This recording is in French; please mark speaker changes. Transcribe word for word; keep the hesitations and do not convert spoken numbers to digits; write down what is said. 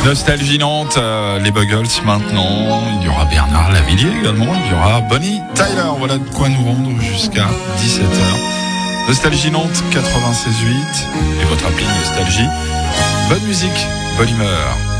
Speaker 1: Nostalgie Nantes, euh, les Buggles maintenant. Il y aura Bernard Lavillier également. Il y aura Bonnie Tyler. Voilà de quoi nous rendre jusqu'à dix-sept heures. Nostalgie Nantes quatre-vingt-seize huit et votre appli Nostalgie. Bonne musique, bonne humeur.